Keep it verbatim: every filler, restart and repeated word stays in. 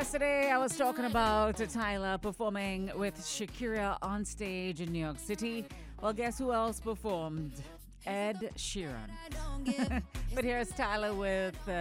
Yesterday, I was talking about Tyler performing with Shakira on stage in New York City. Well, guess who else performed? Ed Sheeran. But here's Tyler with uh,